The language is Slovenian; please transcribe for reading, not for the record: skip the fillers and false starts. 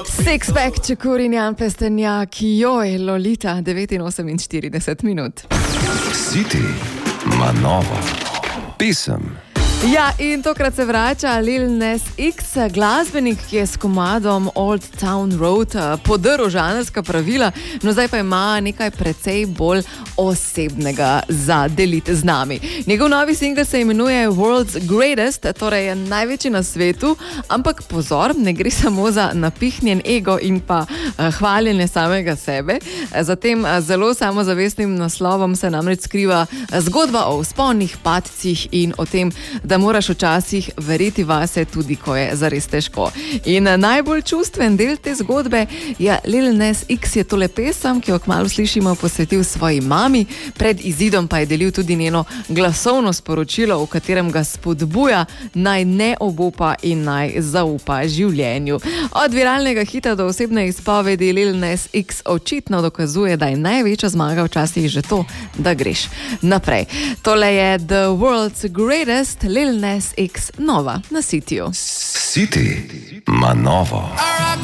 Sixpack, Čekurin, Jan Plestenjak, joj, Lolita, 9:48 minut. City ima novo pesem. Ja, in tokrat se vrača Lil Nas X, glasbenik, ki je s komadom Old Town Road podrl žanrska pravila, no zdaj pa ima nekaj precej bolj osebnega za deliti z nami. Njegov novi singel se imenuje World's Greatest, torej je največji na svetu, ampak pozor, ne gre samo za napihnjen ego in pa hvaljenje samega sebe. Za tem zelo samozavestnim naslovom se namreč skriva zgodba o vzponih, padcih in o tem, da moraš včasih verjeti vase, tudi ko je zares težko. In najbolj čustven del te zgodbe je Lil Nas X, je tole pesem, ki jo kmalu slišimo, posvetil svoji mami, pred izidom pa je delil tudi njeno glasovno sporočilo, v katerem ga spodbuja, naj ne obupa in naj zaupa življenju. Od viralnega hita do osebne izpovedi Lil Nas X očitno dokazuje, da je največja zmaga včasih že to, da greš naprej. Tole je The World's Greatest, Lil Nas X, nova na Cityju. City ima novo.